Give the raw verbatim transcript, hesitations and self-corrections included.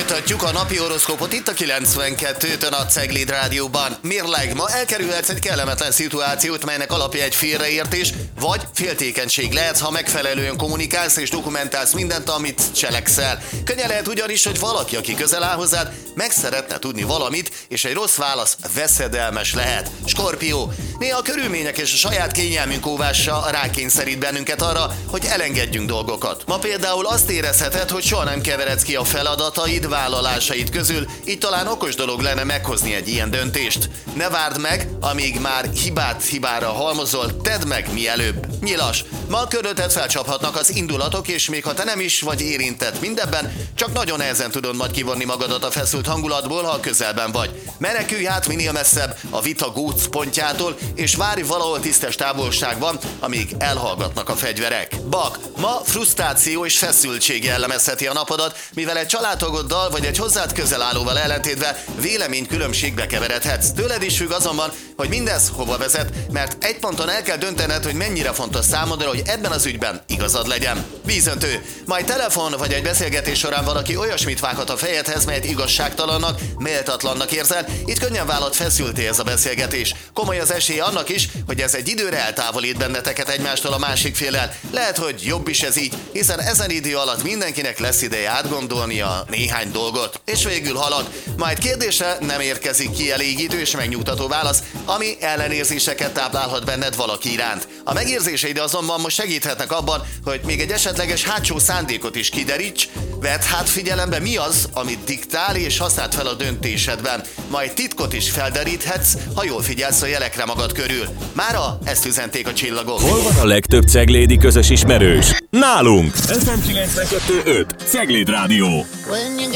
Folytatjuk a napi horoszkópot itt a kilencvenkettőn a Cegléd Rádióban. Mérleg, ma elkerülhetsz egy kellemetlen szituációt, melynek alapja egy félreértés, vagy féltékenység lehet, ha megfelelően kommunikálsz és dokumentálsz mindent, amit cselekszel. Könnyen lehet ugyanis, hogy valaki, aki közel áll hozzád, meg szeretne tudni valamit, és egy rossz válasz veszedelmes lehet. Skorpió, néha a körülmények és a saját kényelmünk óvása rákényszerít bennünket arra, hogy elengedjünk dolgokat. Ma például azt érezheted, hogy soha nem keveredsz ki a feladataid, vállalásaid közül, így talán okos dolog lenne meghozni egy ilyen döntést. Ne várd meg, amíg már hibát hibára halmozol, tedd meg mielőbb. Nyilas, ma körülötted felcsaphatnak az indulatok, és még ha te nem is vagy érintett mindebben, csak nagyon nehezen tudod majd kivonni magadat a feszült hangulatból, ha közelben vagy. Menekülj hát minél messzebb a vita gócpontjától, és várj valahol tisztes távolságban, amíg elhallgatnak a fegyverek. Bak, ma frusztráció és feszültség jellemezheti a napodat, mivel egy családtagoddal vagy egy hozzád közel állóval ellentétve véleménykülönbségbe keveredhetsz. Tőled is függ azonban, hogy mindez hova vezet, mert egy ponton el kell döntened, hogy mennyire fontos számodra, hogy ebben az ügyben igazad legyen. Vízöntő, majd telefon vagy egy beszélgetés során valaki olyasmit vághat a fejedhez, melyet igazságtalannak, méltatlannak érzel, itt könnyen vállalt feszülté ez a beszélgetés. Komoly az esély annak is, hogy ez egy időre eltávolít benneteket egymástól a másik féllel. Lehet, hogy jobb is ez így, hiszen ezen idő alatt mindenkinek lesz ideje átgondolnia néhány dolgot. És végül halad, majd kérdésre nem érkezik kielégítő és megnyugtató válasz, ami ellenérzéseket táplálhat benned valaki iránt. A megérzéseid azonban most segíthetnek abban, hogy még egy esetleges hátsó szándékot is kideríts, vedd hát figyelembe, mi az, amit diktál, és használd fel a döntésedben. Majd titkot is felderíthetsz, ha jól figyelsz a jelekre magad körül. Mára ezt üzenték a csillagok. Hol van a legtöbb ceglédi közös ismerős? Nálunk! ef em kilencvenkettő öt Cegléd Rádió.